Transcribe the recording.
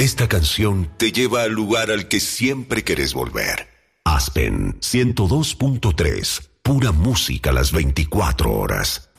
esta canción te lleva al lugar al que siempre querés volver. Aspen 102.3, pura música las 24 horas.